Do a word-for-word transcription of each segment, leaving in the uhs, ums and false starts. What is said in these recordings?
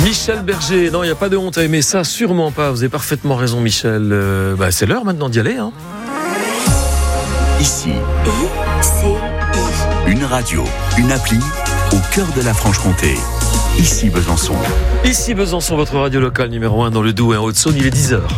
Michel Berger, non, il n'y a pas de honte à aimer ça, sûrement pas. Vous avez parfaitement raison, Michel. Euh, bah, c'est l'heure maintenant d'y aller. Hein. Ici, I C I. Une radio, une appli au cœur de la Franche-Comté. Ici Besançon. Ici Besançon, votre radio locale numéro un dans le Doubs et en Haute-Saône, il est dix heures.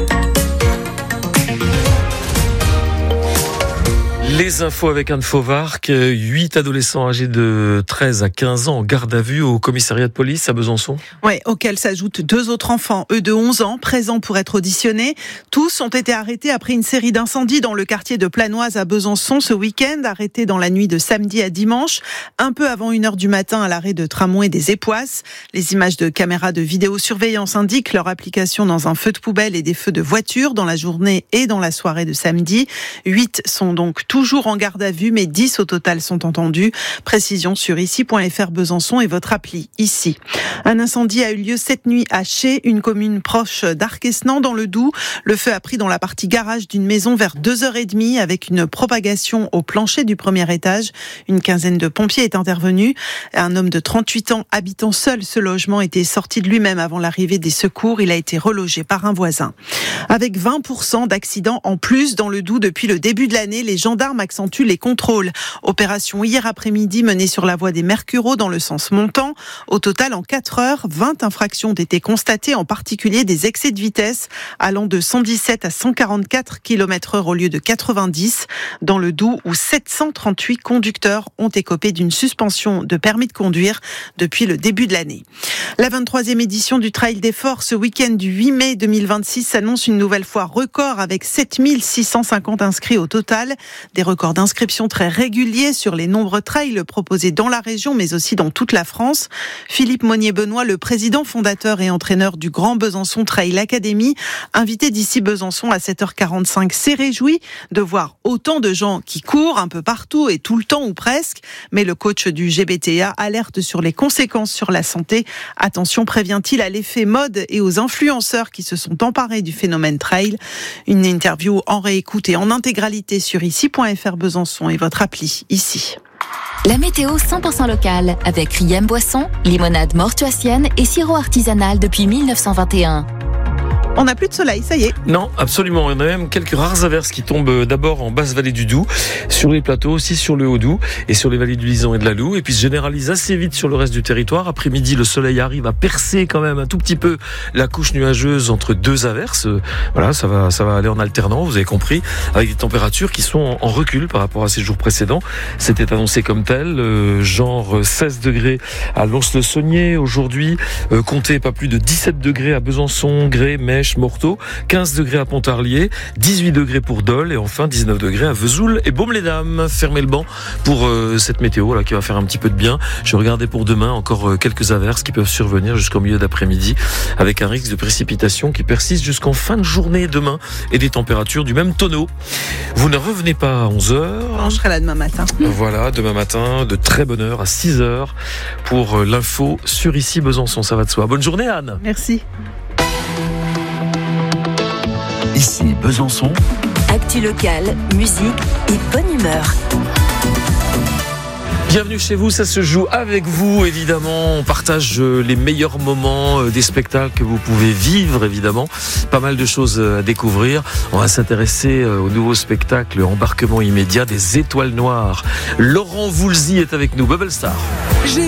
Les infos avec Anne Fauvarc. Huit adolescents âgés de treize à quinze ans en garde à vue au commissariat de police à Besançon. Oui, auxquels s'ajoutent deux autres enfants, eux de onze ans, présents pour être auditionnés. Tous ont été arrêtés après une série d'incendies dans le quartier de Planoise à Besançon ce week-end, arrêtés dans la nuit de samedi à dimanche, un peu avant une heure du matin à l'arrêt de tramway des Époisses. Les images de caméras de vidéosurveillance indiquent leur application dans un feu de poubelle et des feux de voiture dans la journée et dans la soirée de samedi. Huit sont donc toujours en garde à vue, mais dix au total sont entendus. Précision sur ici point f r Besançon et votre appli ici. Un incendie a eu lieu cette nuit à Chez, une commune proche d'Arquesnan dans le Doubs. Le feu a pris dans la partie garage d'une maison vers deux heures trente avec une propagation au plancher du premier étage. Une quinzaine de pompiers est intervenue. Un homme de trente-huit ans habitant seul ce logement était sorti de lui-même avant l'arrivée des secours. Il a été relogé par un voisin. Avec vingt pour cent d'accidents en plus dans le Doubs depuis le début de l'année, les gendarmes accentue les contrôles. Opération hier après-midi menée sur la voie des Mercureaux dans le sens montant. Au total, en quatre heures, vingt infractions ont été constatées, en particulier des excès de vitesse allant de cent dix-sept à cent quarante-quatre kilomètres heure au lieu de quatre-vingt-dix. Dans le Doubs, où sept cent trente-huit conducteurs ont écopé d'une suspension de permis de conduire depuis le début de l'année. La vingt-troisième édition du Trail des Forts, ce week-end du huit mai deux mille vingt-six, s'annonce une nouvelle fois record avec sept mille six cent cinquante inscrits au total. Des records d'inscription très réguliers sur les nombreux trails proposés dans la région, mais aussi dans toute la France. Philippe Monnier-Benoît, le président fondateur et entraîneur du Grand Besançon Trail Academy, invité d'ici Besançon à sept heures quarante-cinq, s'est réjoui de voir autant de gens qui courent un peu partout et tout le temps ou presque. Mais le coach du G B T A alerte sur les conséquences sur la santé. Attention, prévient-il, à l'effet mode et aux influenceurs qui se sont emparés du phénomène trail. Une interview en réécoute et en intégralité sur ici point f r Besançon et votre appli ici. La météo cent pour cent locale avec Riem Boisson, limonade mortuacienne et sirop artisanal depuis mille neuf cent vingt et un. On n'a plus de soleil, ça y est. Non, absolument. Il y en a même quelques rares averses qui tombent d'abord en basse vallée du Doubs, sur les plateaux, aussi sur le Haut-Doubs et sur les vallées du Lison et de la Loue. Et puis se généralise assez vite sur le reste du territoire. Après-midi, le soleil arrive à percer quand même un tout petit peu la couche nuageuse entre deux averses. Voilà, ça va, ça va aller en alternant, vous avez compris, avec des températures qui sont en recul par rapport à ces jours précédents. C'était annoncé comme tel, euh, genre seize degrés à Lons-le-Saunier aujourd'hui, euh, comptez pas plus de dix-sept degrés à Besançon, Grès, Mèche, Morteau, quinze degrés à Pontarlier, dix-huit degrés pour Dole et enfin dix-neuf degrés à Vesoul et Baume-les-Dames. Fermez le banc pour euh, cette météo là qui va faire un petit peu de bien. Je regardais pour demain encore euh, quelques averses qui peuvent survenir jusqu'au milieu d'après-midi avec un risque de précipitation qui persiste jusqu'en fin de journée demain et des températures du même tonneau. Vous ne revenez pas à onze heures. Non, je serai là demain matin. Voilà, demain matin de très bonne heure à six heures pour l'info sur ici Besançon, ça va de soi. Bonne journée Anne. Merci. Ici Besançon. Actu locale, musique et bonne humeur. Bienvenue chez vous, ça se joue avec vous évidemment, on partage les meilleurs moments des spectacles que vous pouvez vivre évidemment, pas mal de choses à découvrir. On va s'intéresser au nouveau spectacle Embarquement immédiat des Étoiles Noires. Laurent Voulzy est avec nous, Bubble Star. J'ai